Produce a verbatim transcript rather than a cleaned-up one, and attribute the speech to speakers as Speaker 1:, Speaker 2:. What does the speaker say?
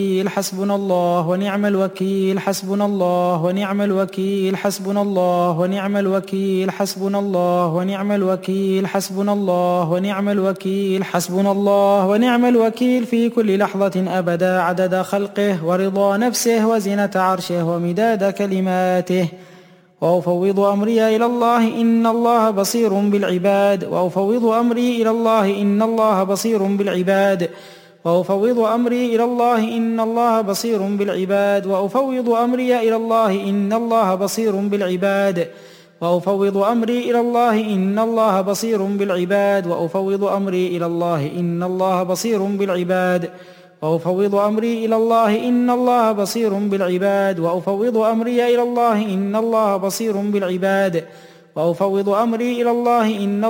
Speaker 1: حسبنا الله ونعم الوكيل حسبنا الله ونعم الوكيل حسبنا الله ونعم الوكيل حسبنا الله ونعم الوكيل حسبنا الله ونعم الوكيل حسبنا الله ونعم الوكيل في كل لحظة أبدا عدد خلقه ورضا نفسه وزنة عرشه ومداد كلماته. وأفوض أمري إلى الله إن الله بصير بالعباد وأفوض أمري إلى الله إن الله بصير بالعباد وأفوض أمري إلى الله إن الله بصير بالعباد وأفوض أمري إلى الله إن الله بصير بالعباد وأفوض أمري إلى الله إن الله بصير بالعباد وأفوض أمري إلى الله إن الله بصير بالعباد وأفوض أمري إلى الله إن الله بصير بالعباد وأفوض أمري إلى الله إن الله بصير بالعباد وأفوض أمري إلى الله إن